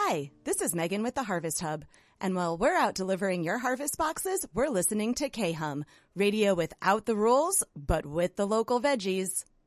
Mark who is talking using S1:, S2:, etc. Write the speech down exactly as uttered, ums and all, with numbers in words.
S1: Hi, this is Megan with the Harvest Hub. And while we're out delivering your harvest boxes, we're listening to K-Hum, radio without the rules, but with the local veggies.